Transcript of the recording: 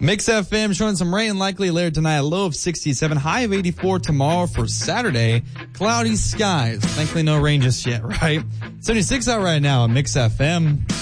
Mix FM showing some rain likely later tonight, a low of 67, high of 84 tomorrow for Saturday. Cloudy skies. Thankfully no rain just yet, right? 76 out right now at Mix FM.